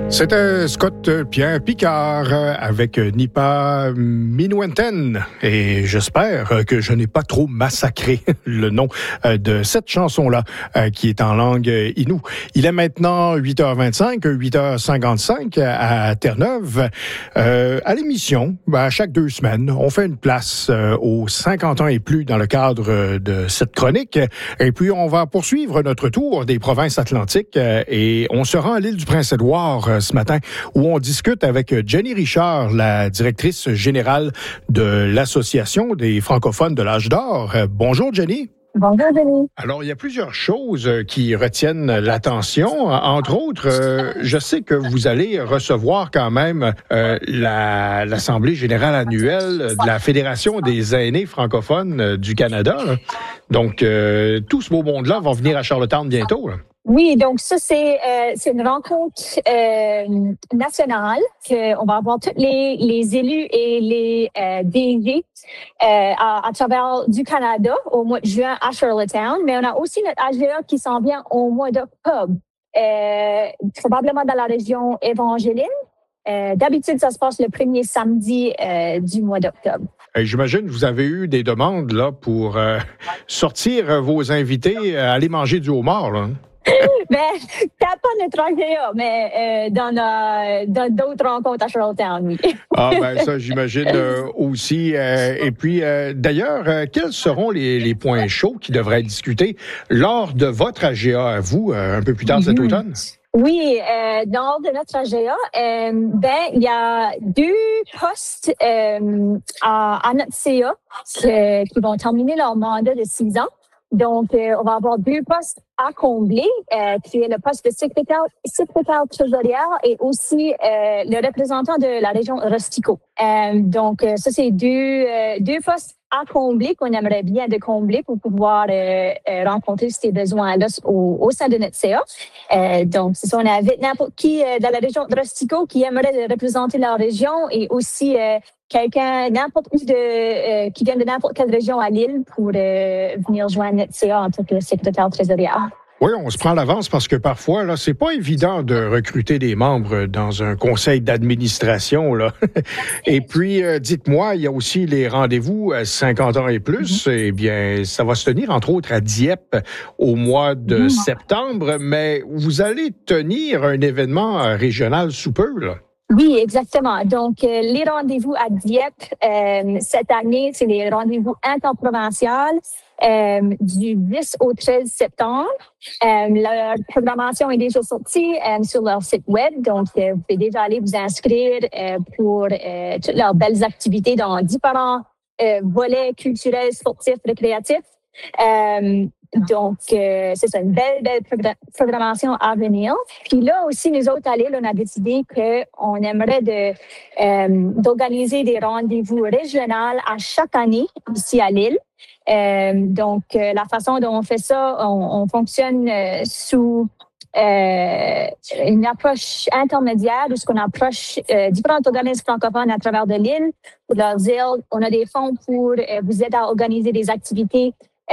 C'était Scott Pierre Picard avec Nipa Minuenten et j'espère que je n'ai pas trop massacré le nom de cette chanson-là qui est en langue inou. Il est maintenant 8h25, 8h55 à Terre-Neuve. À l'émission, à chaque 2 semaines, on fait une place aux 50 ans et plus dans le cadre de cette chronique. Et puis, on va poursuivre notre tour des provinces atlantiques et on se rend à l'île du Prince-Édouard ce matin, où on discute avec Jenny Richard, la directrice générale de l'Association des francophones de l'âge d'or. Bonjour, Jenny. Bonjour, Denis. Alors, il y a plusieurs choses qui retiennent l'attention. Entre autres, je sais que vous allez recevoir quand même l'Assemblée générale annuelle de la Fédération des aînés francophones du Canada. Donc, tout ce beau monde-là va venir à Charlottetown bientôt. Là. Oui, donc ça, c'est une rencontre nationale qu'on va avoir tous les élus et les DG à travers du Canada au mois de juin à Charlottetown. Mais on a aussi notre AGA qui s'en vient au mois d'octobre, probablement dans la région évangéline. D'habitude, ça se passe le premier samedi du mois d'octobre. J'imagine que vous avez eu des demandes là pour sortir vos invités à aller manger du homard, là. Ben, t'as pas notre AGA, mais dans d'autres rencontres à Charlottetown, oui. Ah, ben ça, j'imagine aussi. Et puis, d'ailleurs, quels seront les points chauds qui devraient être discutés lors de votre AGA à vous, un peu plus tard cet automne? Oui, lors de notre AGA, il y a 2 postes à notre CA qui vont terminer leur mandat de 6 ans. Donc, on va avoir 2 postes à combler, qui est le poste de secrétaire trésorière et aussi le représentant de la région Rustico. Donc, ça, c'est deux postes à combler qu'on aimerait bien de combler pour pouvoir rencontrer ces besoins-là au sein de notre CA. Donc, c'est ça, on invite n'importe qui dans la région de Rustico qui aimerait représenter la région et aussi quelqu'un qui vient de n'importe quelle région à l'île pour venir joindre notre CA en tant que secrétaire trésorière. Oui, on se prend l'avance parce que parfois, là, c'est pas évident de recruter des membres dans un conseil d'administration, là. Et puis, dites-moi, il y a aussi les rendez-vous à 50 ans et plus. Eh bien, ça va se tenir, entre autres, à Dieppe au mois de septembre, mais vous allez tenir un événement régional sous peu, là. Oui, exactement. Donc, les rendez-vous à Dieppe, cette année, c'est les rendez-vous interprovinciaux du 10 au 13 septembre. Leur programmation est déjà sortie sur leur site web. Donc, vous pouvez déjà aller vous inscrire pour toutes leurs belles activités dans différents volets culturels, sportifs, récréatifs. Donc, c'est ça, une belle programmation à venir. Puis là aussi, nous autres, à l'île, on a décidé qu'on aimerait d'organiser des rendez-vous régionaux à chaque année ici à l'île. Donc, la façon dont on fait ça, on fonctionne sous une approche intermédiaire où on approche différents organismes francophones à travers de l'île pour leur dire on a des fonds pour vous aider à organiser des activités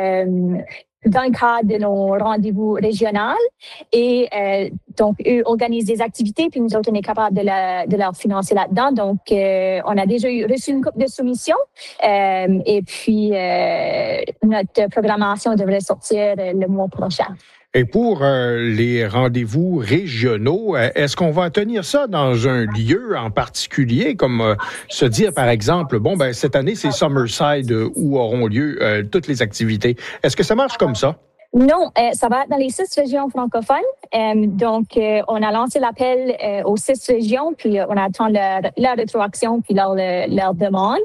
dans le cadre de nos rendez-vous régionaux. Et donc, eux organisent des activités, puis nous autres, on est capable de leur financer là-dedans. Donc, on a déjà reçu une couple de soumissions. Et puis, notre programmation devrait sortir le mois prochain. Et pour les rendez-vous régionaux, est-ce qu'on va tenir ça dans un lieu en particulier, comme se dire, par exemple, bon, ben cette année, c'est Summerside où auront lieu toutes les activités. Est-ce que ça marche comme ça? Non, ça va être dans les 6 régions francophones. Donc, on a lancé l'appel aux 6 régions, puis on attend leur rétroaction, puis leur demande.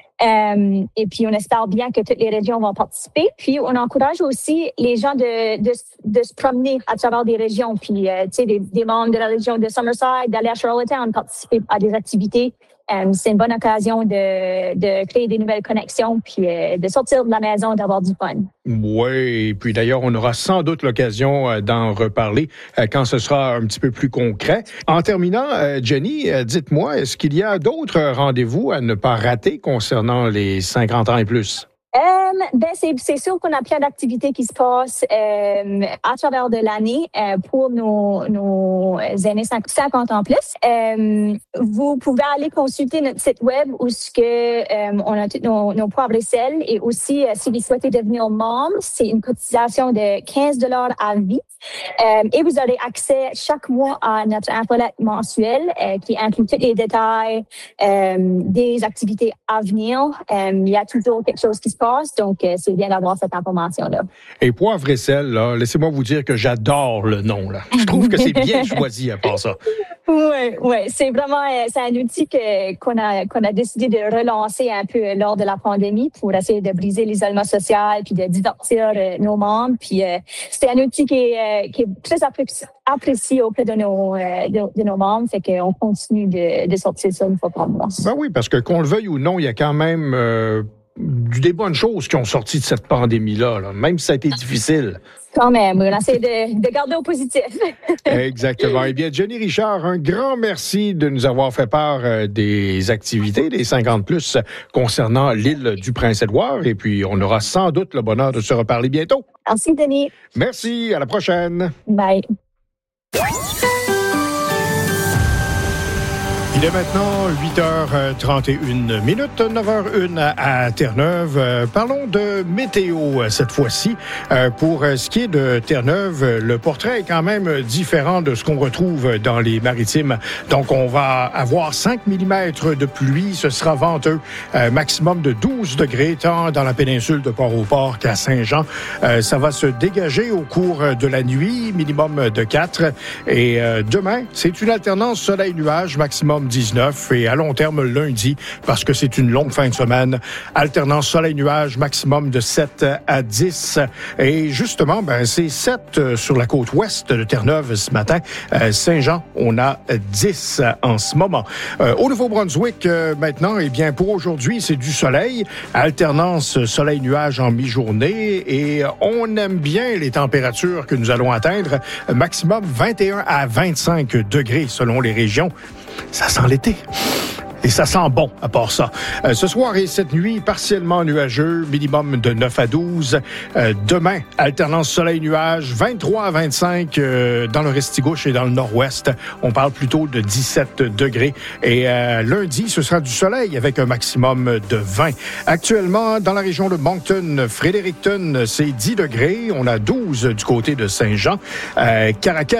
Et puis, on espère bien que toutes les régions vont participer. Puis, on encourage aussi les gens de se promener à travers des régions. Puis, tu sais, des membres de la région de Summerside, d'aller à Charlottetown, participer à des activités. C'est une bonne occasion de créer des nouvelles connexions puis de sortir de la maison, d'avoir du fun. Oui, et puis d'ailleurs, on aura sans doute l'occasion d'en reparler quand ce sera un petit peu plus concret. En terminant, Jenny, dites-moi, est-ce qu'il y a d'autres rendez-vous à ne pas rater concernant les 50 ans et plus? C'est sûr qu'on a plein d'activités qui se passent à travers de l'année pour nos aînés 50 ans plus. Vous pouvez aller consulter notre site web où on a tous nos poivres et sel, et aussi si vous souhaitez devenir membre, c'est une cotisation de 15 $ à vie. Et vous aurez accès chaque mois à notre infolette mensuelle qui inclut tous les détails des activités à venir. Il y a toujours quelque chose qui se passe, donc c'est bien d'avoir cette information-là. Et poivre et sel, là, laissez-moi vous dire que j'adore le nom, là. Je trouve que c'est bien choisi à part ça. Oui, c'est vraiment c'est un outil qu'on a décidé de relancer un peu lors de la pandémie pour essayer de briser l'isolement social puis de divertir nos membres. Puis c'est un outil qui est très apprécié auprès de nos membres, fait qu'on continue de sortir ça une fois par mois. Ben oui, parce que qu'on le veuille ou non, il y a quand même des bonnes choses qui ont sorti de cette pandémie-là, là, même si ça a été difficile. Quand même, on essaie de garder au positif. Exactement. Eh bien, Jenny Richard, un grand merci de nous avoir fait part des activités des 50+ concernant l'île du Prince-Édouard. Et puis, on aura sans doute le bonheur de se reparler bientôt. Merci, Denis. Merci. À la prochaine. Bye. Il est maintenant 8h31, 9h01 à Terre-Neuve. Parlons de météo cette fois-ci. Pour ce qui est de Terre-Neuve, le portrait est quand même différent de ce qu'on retrouve dans les Maritimes. Donc, on va avoir 5 mm de pluie. Ce sera venteux. Maximum de 12 degrés, tant dans la péninsule de Port-au-Port qu'à Saint-Jean. Ça va se dégager au cours de la nuit, minimum de 4. Et demain, c'est une alternance soleil-nuage, maximum 19, et à long terme lundi, parce que c'est une longue fin de semaine, alternance soleil-nuage, maximum de 7 à 10. Et justement, c'est 7 sur la côte ouest de Terre-Neuve ce matin. Saint-Jean, on a 10 en ce moment. Au Nouveau-Brunswick, maintenant, eh bien, pour aujourd'hui, c'est du soleil, alternance soleil-nuage en mi-journée, et on aime bien les températures que nous allons atteindre, maximum 21 à 25 degrés selon les régions. Ça sent l'été. Et ça sent bon, à part ça. Ce soir et cette nuit, partiellement nuageux, minimum de 9 à 12. Demain, alternance soleil-nuage, 23 à 25 dans le Restigouche et dans le nord-ouest. On parle plutôt de 17 degrés. Et lundi, ce sera du soleil avec un maximum de 20. Actuellement, dans la région de Moncton, Fredericton, c'est 10 degrés. On a 12 du côté de Saint-Jean. Caracat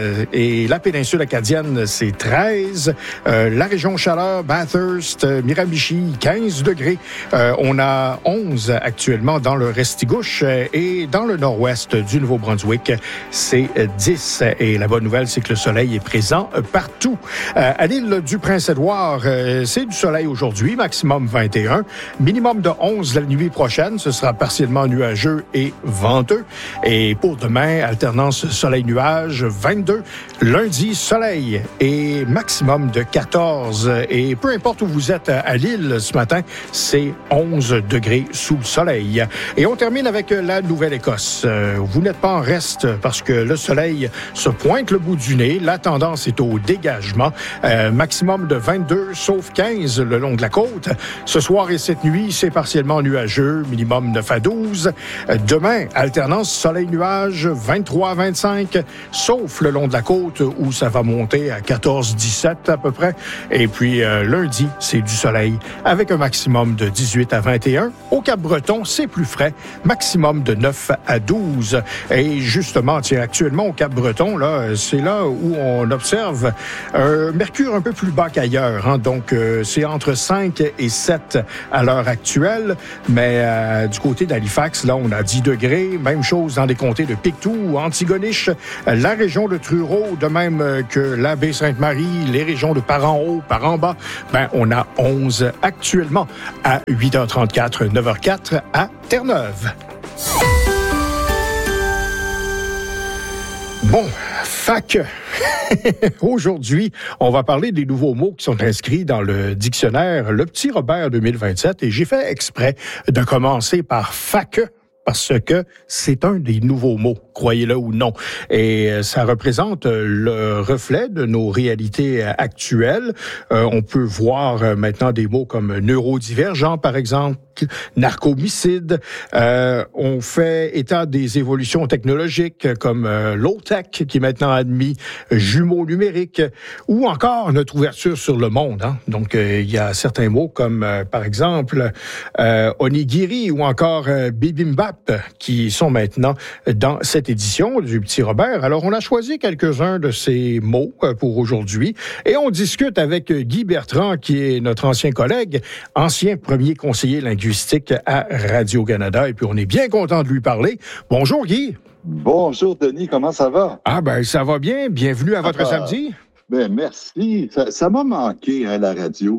et la péninsule acadienne, c'est 13. La région Chaleur, Bathurst, Miramichi, 15 degrés. On a 11 actuellement dans le Restigouche et dans le nord-ouest du Nouveau-Brunswick, c'est 10. Et la bonne nouvelle, c'est que le soleil est présent partout. À l'île du Prince-Édouard, c'est du soleil aujourd'hui, maximum 21. Minimum de 11 la nuit prochaine. Ce sera partiellement nuageux et venteux. Et pour demain, alternance soleil-nuage, 22. Lundi, soleil et maximum de 14. Et peu importe où vous êtes à l'île ce matin, c'est 11 degrés sous le soleil. Et on termine avec la Nouvelle-Écosse. Vous n'êtes pas en reste parce que le soleil se pointe le bout du nez. La tendance est au dégagement. Maximum de 22, sauf 15 le long de la côte. Ce soir et cette nuit, c'est partiellement nuageux, minimum 9 à 12. Demain, alternance soleil-nuage, 23 à 25, sauf le long de la côte où ça va monter à 14-17 à peu près. Et puis, lundi, c'est du soleil avec un maximum de 18 à 21. Au Cap-Breton, c'est plus frais, maximum de 9 à 12. Et justement, actuellement au Cap-Breton, là, c'est là où on observe un mercure un peu plus bas qu'ailleurs. Hein. Donc, c'est entre 5 et 7 à l'heure actuelle. Mais du côté d'Halifax, là, on a 10 degrés. Même chose dans les comtés de Pictou, Antigonish, la région de Truro, de même que la Baie-Sainte-Marie, les régions de Par-en-Haut, Par-en-Bas. On a 11 actuellement à 8h34, 9h04 à Terre-Neuve. Bon, fac. Aujourd'hui, on va parler des nouveaux mots qui sont inscrits dans le dictionnaire Le Petit Robert 2027 et j'ai fait exprès de commencer par fac parce que c'est un des nouveaux mots croyez-le ou non. Et ça représente le reflet de nos réalités actuelles. On peut voir maintenant des mots comme neurodivergent, par exemple, narcomicide. On fait état des évolutions technologiques comme low-tech, qui est maintenant admis, jumeaux numériques, ou encore notre ouverture sur le monde. Hein. Donc, il y a certains mots comme, par exemple, onigiri ou encore bibimbap qui sont maintenant dans cette édition du Petit Robert. Alors, on a choisi quelques-uns de ces mots pour aujourd'hui et on discute avec Guy Bertrand, qui est notre ancien collègue, ancien premier conseiller linguistique à Radio-Canada. Et puis, on est bien content de lui parler. Bonjour, Guy. Bonjour, Denis. Comment ça va? Ah, ben, ça va bien. Bienvenue à votre samedi. Ben, merci. Ça m'a manqué, hein, la radio.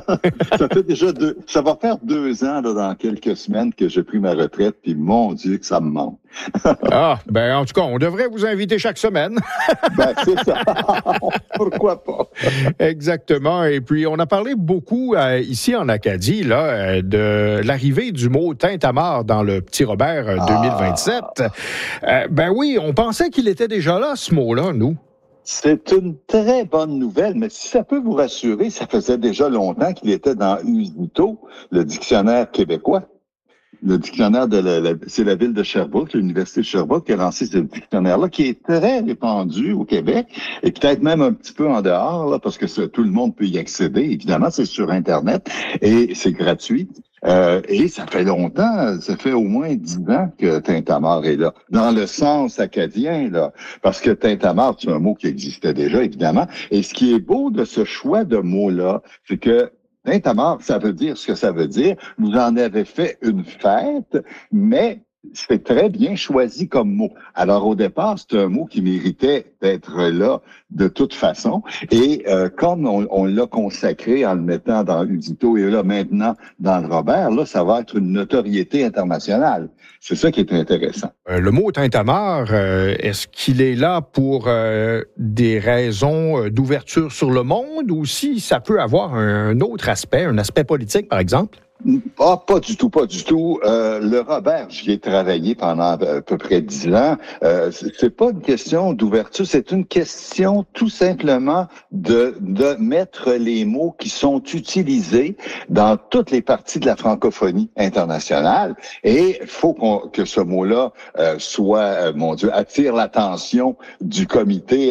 Ça va faire 2 ans, là, dans quelques semaines que j'ai pris ma retraite, puis mon Dieu que ça me manque. Ah, ben, en tout cas, on devrait vous inviter chaque semaine. Ben, c'est ça. Pourquoi pas? Exactement. Et puis, on a parlé beaucoup ici en Acadie, là, de l'arrivée du mot tintamarre dans le Petit Robert 2027. Ben oui, on pensait qu'il était déjà là, ce mot-là, nous. C'est une très bonne nouvelle, mais si ça peut vous rassurer, ça faisait déjà longtemps qu'il était dans Usito, le dictionnaire québécois. Le dictionnaire c'est la ville de Sherbrooke, l'université de Sherbrooke qui a lancé ce dictionnaire-là, qui est très répandu au Québec et peut-être même un petit peu en dehors, là, parce que tout le monde peut y accéder. Évidemment, c'est sur Internet et c'est gratuit. Et ça fait longtemps, ça fait au moins 10 ans que tintamarre est là, dans le sens acadien, là, parce que tintamarre, c'est un mot qui existait déjà, évidemment. Et ce qui est beau de ce choix de mots-là, c'est que tintamarre, ça veut dire ce que ça veut dire. Vous en avez fait une fête, mais c'est très bien choisi comme mot. Alors, au départ, c'est un mot qui méritait d'être là de toute façon. Et comme on l'a consacré en le mettant dans Usito et là, maintenant, dans le Robert, là, ça va être une notoriété internationale. C'est ça qui est intéressant. Le mot tintamarre, est-ce qu'il est là pour des raisons d'ouverture sur le monde ou si ça peut avoir un autre aspect, un aspect politique, par exemple? Ah, pas du tout, pas du tout. Le Robert, j'y ai travaillé pendant à peu près 10 ans. C'est pas une question d'ouverture, c'est une question tout simplement de mettre les mots qui sont utilisés dans toutes les parties de la francophonie internationale. Et il faut que ce mot-là soit, mon Dieu, attire l'attention du comité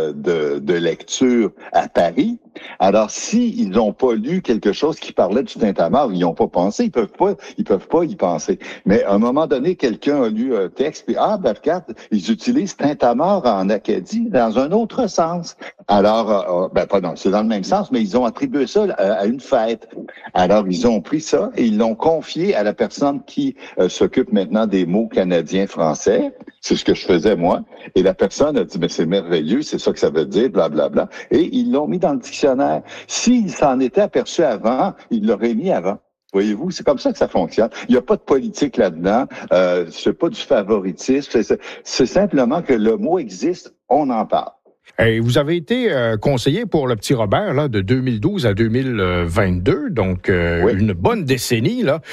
de lecture à Paris. Alors, si ils n'ont pas lu quelque chose qui parlait du tintamarre, ils n'y ont pas pensé, ils peuvent pas y penser. Mais à un moment donné, quelqu'un a lu un texte, puis regarde, ils utilisent tintamarre en Acadie dans un autre sens. Alors, c'est dans le même sens, mais ils ont attribué ça à une fête. Alors, ils ont pris ça et ils l'ont confié à la personne qui s'occupe maintenant des mots canadiens-français. C'est ce que je faisais, moi. Et la personne a dit, mais c'est merveilleux, c'est ça que ça veut dire, blablabla. Et ils l'ont mis dans le dictionnaire. S'il s'en était aperçu avant, il l'aurait mis avant. Voyez-vous, c'est comme ça que ça fonctionne. Il n'y a pas de politique là-dedans. C'est pas du favoritisme. C'est simplement que le mot existe, on en parle. Et vous avez été conseiller pour le Petit Robert là, de 2012 à 2022, donc oui. Une bonne décennie, là.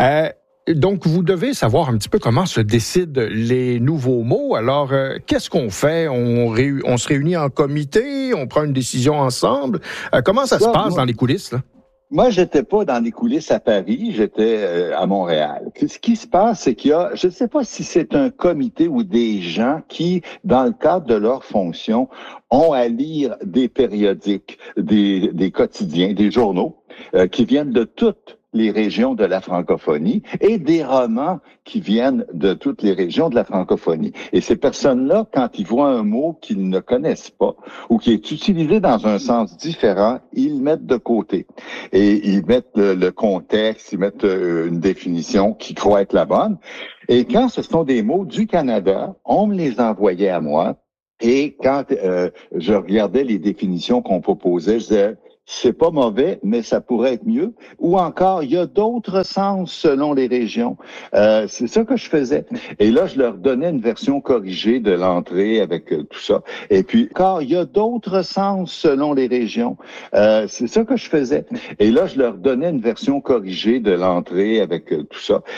Donc, vous devez savoir un petit peu comment se décident les nouveaux mots. Alors, qu'est-ce qu'on fait? On se réunit en comité? On prend une décision ensemble? Comment ça se passe dans les coulisses, là? Moi, j'étais pas dans les coulisses à Paris, j'étais à Montréal. Ce qui se passe, c'est qu'il y a, je ne sais pas si c'est un comité ou des gens qui, dans le cadre de leur fonction, ont à lire des périodiques, des quotidiens, des journaux qui viennent de toutes les régions de la francophonie et des romans qui viennent de toutes les régions de la francophonie. Et ces personnes-là, quand ils voient un mot qu'ils ne connaissent pas ou qui est utilisé dans un sens différent, ils le mettent de côté. Et ils mettent le contexte, ils mettent une définition qu'ils croient être la bonne. Et quand ce sont des mots du Canada, on me les envoyait à moi. Et quand je regardais les définitions qu'on proposait, je disais, c'est pas mauvais, mais ça pourrait être mieux. Ou encore, il y a d'autres sens selon les régions. C'est ça que je faisais. Et là, je leur donnais une version corrigée de l'entrée avec tout ça. Et puis, encore, il y a d'autres sens selon les régions. C'est ça que je faisais. Et là, je leur donnais une version corrigée de l'entrée avec tout ça.